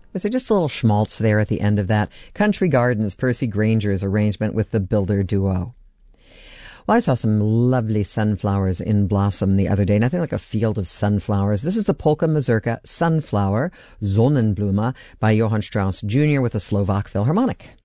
Was there just a little schmaltz there at the end of that? Country Gardens, Percy Granger's arrangement with the Builder Duo. Well, I saw some lovely sunflowers in blossom the other day. Nothing like a field of sunflowers. This is the Polka Mazurka Sunflower, Sonnenblume, by Johann Strauss Jr. with the Slovak Philharmonic.